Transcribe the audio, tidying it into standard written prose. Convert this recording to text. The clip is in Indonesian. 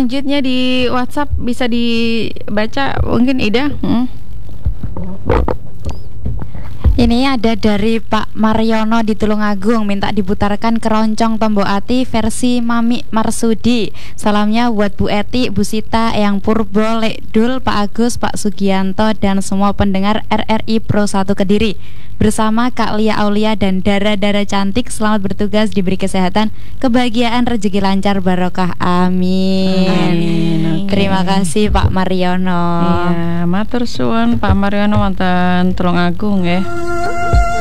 selanjutnya di WhatsApp bisa dibaca mungkin Ida. Ini ada dari Pak Mariono di Tulungagung, minta diputarkan Keroncong Tombo Ati versi Mami Marsudi. Salamnya buat Bu Eti, Bu Sita, Eyang Purbo, Lek Dul, Pak Agus, Pak Sugianto, dan semua pendengar RRI Pro 1 Kediri. Bersama Kak Lia Aulia dan Dara-Dara cantik, selamat bertugas, diberi kesehatan, kebahagiaan, rezeki lancar, barokah, amin. Amin. Terima kasih Pak Mariono. Iya, matur suwun Pak Mariono wonten Tulungagung ya.